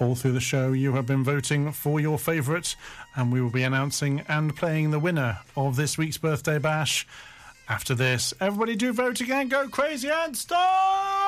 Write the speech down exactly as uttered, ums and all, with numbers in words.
All through the show, you have been voting for your favourite, and we will be announcing and playing the winner of this week's Birthday Bash. After this, everybody do vote again, go crazy and start!